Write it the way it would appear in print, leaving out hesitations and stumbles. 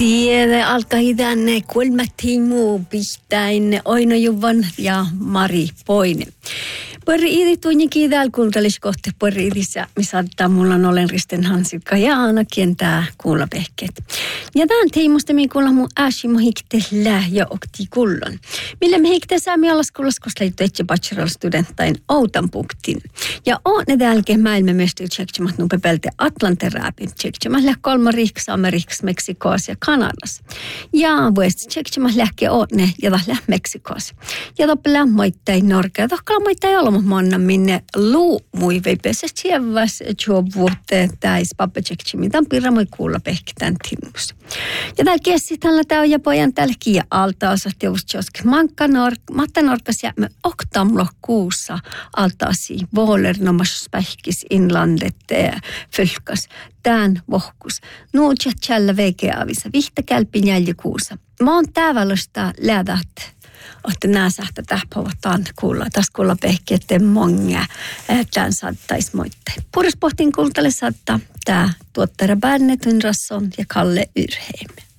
Tiede alkaa tänne Kulmatimu pistäin Oino Juvan ja Mari Poine. Pori idi tunnikin täällä kuuntelis kohti pori idissä, missä saattaa mulla olen Risten Hansikka ja Aana kientää kuulapehkeet. Ja tämän teimusta me kuulla mun äsimo hiktellä ja okti kullon. Millä me hikte saamme alaskullas, koska leitu etse bachelor-studentain outan punktin. Ja on ne tälkeen maailmanmestari tsekkimat nupe pelte Atlanterääpin tsekkimat läh kolma riiks Amerikas, Meksikoas ja Kanadas. Ja vuosti tsekkimat lähke on ne ja läh Meksikoas. Ja toppelä moittain Norge, tohkala moittain olema manna minne luu mui veipessä sievas juovuutte täis pappatsekkimitän pirra moi kuulla pehkitän timmus. Ja täällä kessi tällä tää ja pojan täällä kia altaasat ja uskioski matta norkas ja me oktamlo kuussa altaasi vålernomas pähkis inlandet fylkas tään vohkus. Nuutjat tjällä vekeavissa vihta kälpin jäljikuussa. Mä oon täävällöstä lädät. Että nämä sähtä tähpäivät kuulla. Tässä kuulla pehki, että monga tämän saattaisi moitteen. Puhdaspohtiin kuultele saattaa tämä tuottaja Bärne Tunrasson ja Kalle Yrheim.